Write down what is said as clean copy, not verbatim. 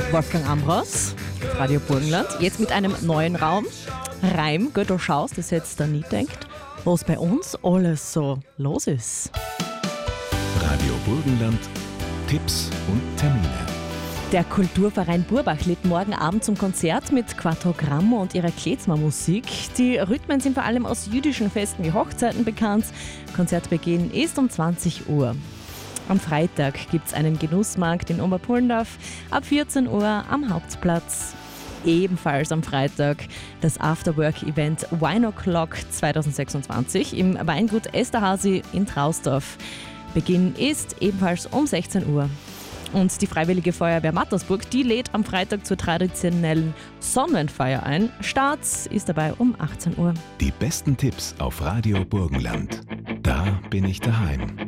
Wolfgang Ambros, Radio Burgenland, jetzt mit einem neuen Raum. Reim, gell, du schaust, das hättest du nie gedacht, was bei uns alles so los ist. Radio Burgenland, Tipps und Termine. Der Kulturverein Burbach lädt morgen Abend zum Konzert mit Quattogrammo und ihrer Klezmer-Musik. Die Rhythmen sind vor allem aus jüdischen Festen wie Hochzeiten bekannt. Konzertbeginn ist um 20 Uhr. Am Freitag gibt es einen Genussmarkt in Oberpullendorf ab 14 Uhr am Hauptplatz. Ebenfalls am Freitag das Afterwork-Event Wine O'Clock 2026 im Weingut Esterhazy in Trausdorf. Beginn ist ebenfalls um 16 Uhr. Und die Freiwillige Feuerwehr Mattersburg, die lädt am Freitag zur traditionellen Sonnenfeier ein. Start ist dabei um 18 Uhr. Die besten Tipps auf Radio Burgenland. Da bin ich daheim.